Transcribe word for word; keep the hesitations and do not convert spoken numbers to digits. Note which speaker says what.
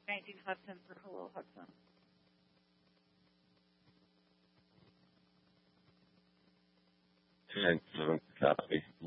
Speaker 1: nineteen Hudson for Hello Hudson.
Speaker 2: ten seven copy.